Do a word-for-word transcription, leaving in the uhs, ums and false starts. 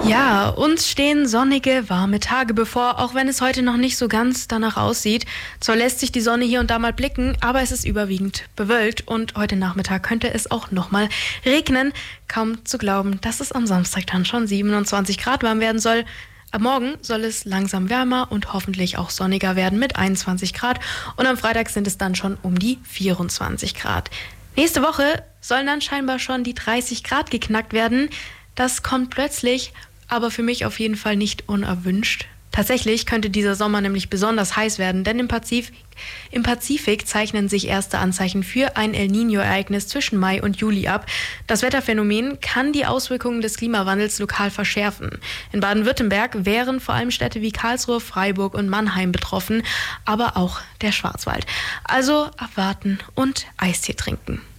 Ja, uns stehen sonnige, warme Tage bevor, auch wenn es heute noch nicht so ganz danach aussieht. Zwar lässt sich die Sonne hier und da mal blicken, aber es ist überwiegend bewölkt und heute Nachmittag könnte es auch nochmal regnen. Kaum zu glauben, dass es am Samstag dann schon siebenundzwanzig Grad warm werden soll. Am Morgen soll es langsam wärmer und hoffentlich auch sonniger werden mit einundzwanzig Grad und am Freitag sind es dann schon um die vierundzwanzig Grad. Nächste Woche sollen dann scheinbar schon die dreißig Grad geknackt werden. Das kommt plötzlich, aber für mich auf jeden Fall nicht unerwünscht. Tatsächlich könnte dieser Sommer nämlich besonders heiß werden, denn im Pazifik, im Pazifik zeichnen sich erste Anzeichen für ein El Niño-Ereignis zwischen Mai und Juli ab. Das Wetterphänomen kann die Auswirkungen des Klimawandels lokal verschärfen. In Baden-Württemberg wären vor allem Städte wie Karlsruhe, Freiburg und Mannheim betroffen, aber auch der Schwarzwald. Also abwarten und Eistee trinken.